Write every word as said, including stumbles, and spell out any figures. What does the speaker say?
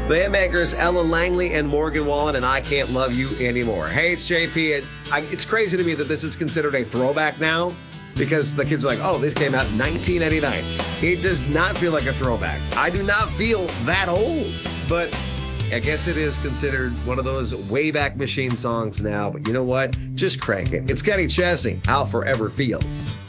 The Hitmakers, Ella Langley and Morgan Wallen, and I Can't Love You Anymore. Hey, it's J P. It, I, it's crazy to me that this is considered a throwback now because the kids are like, oh, this came out in nineteen eighty-nine. It does not feel like a throwback. I do not feel that old, but I guess it is considered one of those Wayback Machine songs now. But you know what? Just crank it. It's Kenny Chesney, How Forever Feels.